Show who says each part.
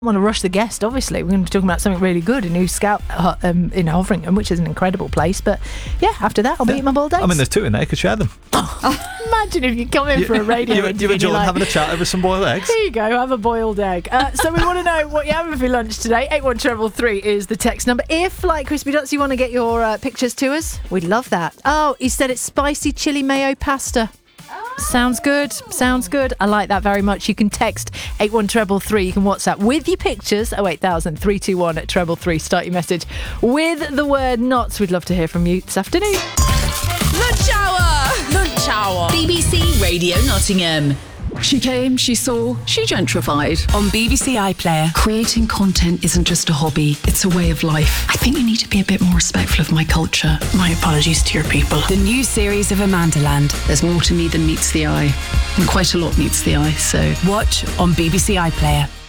Speaker 1: want to rush the guest, obviously. We're going to be talking about something really good, a new Scout in Hoveringham, which is an incredible place. But yeah, after that, I'll be eating my boiled eggs.
Speaker 2: I mean, there's two in there. You could share them.
Speaker 1: Imagine if you come in for a radio interview.
Speaker 2: You and John having a chat over some boiled eggs.
Speaker 1: Here you go, have a boiled egg. So we want to know what you're having for lunch today. 81333 is the text number. If, like Crispy Ducks, you want to get your pictures to us, we'd love that. Oh, he said it's spicy chili mayo pasta. Sounds good. Sounds good. I like that very much. You can text 81333. You can WhatsApp with your pictures. 08000 321 at 333. Start your message with the word nuts. We'd love to hear from you this afternoon.
Speaker 3: Lunch hour! Lunch hour. BBC Radio Nottingham.
Speaker 4: She came, she saw, she gentrified.
Speaker 3: On BBC iPlayer.
Speaker 4: Creating content isn't just a hobby, it's a way of life. I think you need to be a bit more respectful of my culture. My apologies to your people.
Speaker 3: The new series of Amandaland.
Speaker 4: There's more to me than meets the eye. And quite a lot meets the eye, so...
Speaker 3: Watch on BBC iPlayer.